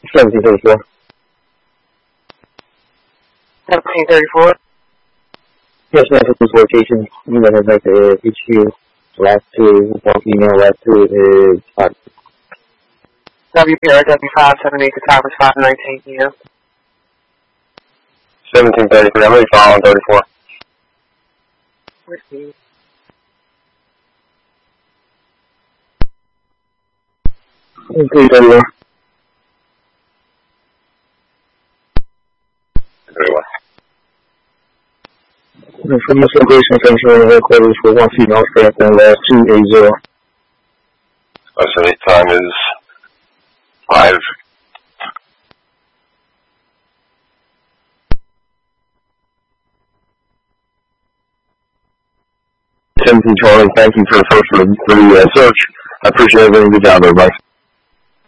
1734. 1734? Yes, ma'am, for this location, you know, I'd like to issue last two, email last two is WPRW 578 to Towers 519 p.m. 1733, I'm ready for all on 34. Receive. Okay, 31. 31. From this location, transferring headquarters for one female staff and last 280. Estimated time is 5. Charlie, thank you for the search. I appreciate everything. Good job, everybody.